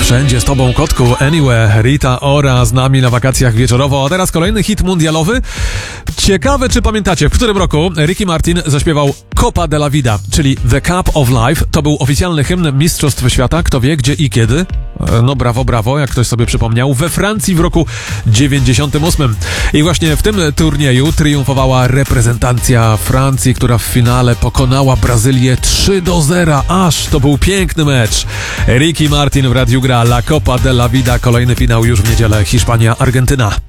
Wszędzie z tobą, kotku, Anywhere, Rita Ora z nami na wakacjach wieczorowo. A teraz kolejny hit mundialowy. Ciekawe, czy pamiętacie, w którym roku Ricky Martin zaśpiewał Copa de la Vida, czyli The Cup of Life. To był oficjalny hymn Mistrzostw Świata. Kto wie, gdzie i kiedy? No brawo, brawo, jak ktoś sobie przypomniał. We Francji w roku 98. I właśnie w tym turnieju triumfowała reprezentacja Francji, która w finale pokonała Brazylię 3-0. Aż to był piękny mecz. Ricky Martin w radiu gra La Copa de la Vida. Kolejny finał już w niedzielę. Hiszpania, Argentyna.